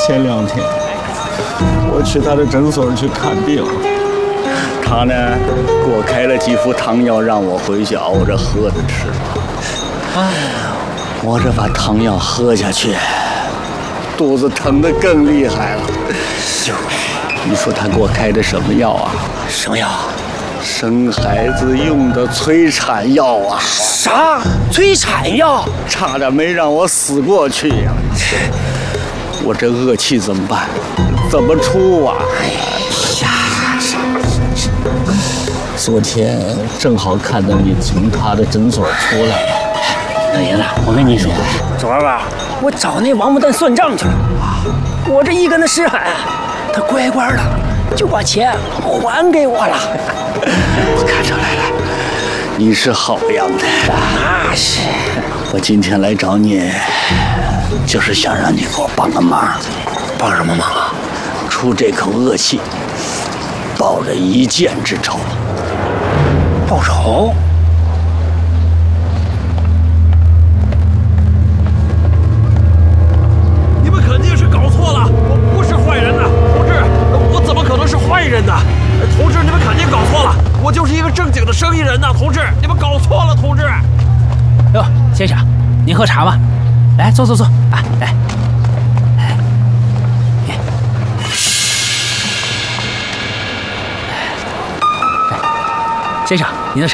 前2天我去他的诊所去看病，他呢给我开了几副汤药，让我回去熬着喝着吃。哎，我这把汤药喝下去，肚子疼得更厉害了。你说他给我开的什么药啊？ 什么药？ 生孩子用的催产药啊！ 啥？催产药？ 差点没让我死过去呀！我这恶气怎么办？怎么出啊？哎呀，昨天正好看到你从他的诊所出来了。 老爷子，我跟你说，昨儿吧，我找那王八蛋算账去了。我这一跟他使狠，他乖乖的就把钱还给我了。 我看出来了，你是好样的。 那是。 我今天来找你，就是想让你给我帮个忙。 帮什么忙啊？ 出这口恶气，报了一箭之仇。 报仇？ 你们肯定是搞错了，我不是坏人呐，同志，我怎么可能是坏人呢？同志，你们肯定搞错了，我就是一个正经的生意人呐，同志，你们搞错了，同志。 哟，先生，您喝茶吧，来坐啊，来。先生，您的茶。